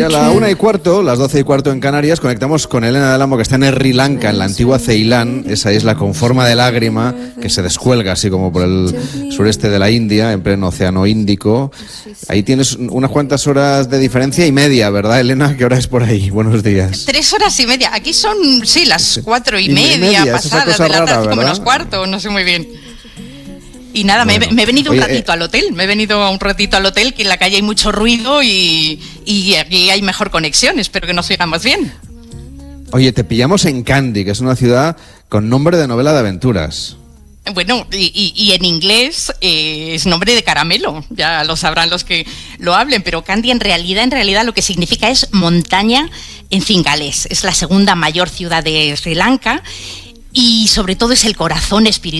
Y a la 1:15, las 12:15 en Canarias, conectamos con Elena del Amo, que está en Sri Lanka, en la antigua Ceilán, esa isla con forma de lágrima que se descuelga así como por el sureste de la India, en pleno océano Índico. Ahí tienes unas cuantas horas de diferencia y media, ¿verdad, Elena? ¿Qué hora es por ahí? Buenos días. 3 horas y media. Aquí son, sí, las 4:30 pasadas de la tarde, como menos 1:15, no sé muy bien. Y nada, bueno, me he venido un ratito al hotel, que en la calle hay mucho ruido y aquí hay mejor conexión, espero que nos oigamos bien. Oye, te pillamos en Kandy, que es una ciudad con nombre de novela de aventuras. Bueno, y en inglés es nombre de caramelo, ya lo sabrán los que lo hablen, pero Kandy en realidad lo que significa es montaña en cingalés. Es la segunda mayor ciudad de Sri Lanka y sobre todo es el corazón espiritual